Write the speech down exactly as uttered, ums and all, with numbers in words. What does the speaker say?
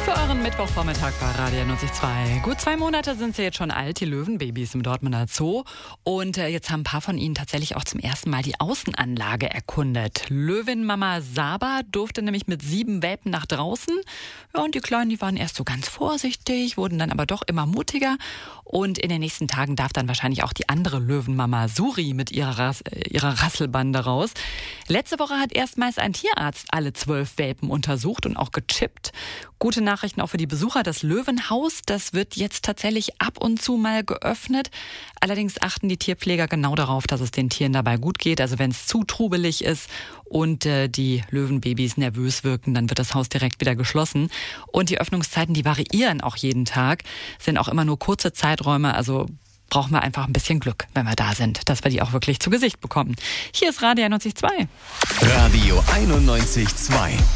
Für euren Mittwochvormittag bei Radio neunzig Komma zwei. Gut zwei Monate sind sie jetzt schon alt, die Löwenbabys im Dortmunder Zoo. Und äh, jetzt haben ein paar von ihnen tatsächlich auch zum ersten Mal die Außenanlage erkundet. Löwenmama Saba durfte nämlich mit sieben Welpen nach draußen. Ja, und die Kleinen, die waren erst so ganz vorsichtig, wurden dann aber doch immer mutiger. Und in den nächsten Tagen darf dann wahrscheinlich auch die andere Löwenmama Suri mit ihrer, Ras- äh, ihrer Rasselbande raus. Letzte Woche hat erstmals ein Tierarzt alle zwölf Welpen untersucht und auch gechippt. Gute Nachrichten auch für die Besucher. Das Löwenhaus, das wird jetzt tatsächlich ab und zu mal geöffnet. Allerdings achten die Tierpfleger genau darauf, dass es den Tieren dabei gut geht. Also wenn es zu trubelig ist und äh, die Löwenbabys nervös wirken, dann wird das Haus direkt wieder geschlossen. Und die Öffnungszeiten, die variieren auch jeden Tag, sind auch immer nur kurze Zeiträume. Also brauchen wir einfach ein bisschen Glück, wenn wir da sind, dass wir die auch wirklich zu Gesicht bekommen. Hier ist Radio neunzig Komma zwei. Radio einundneunzig Komma zwei.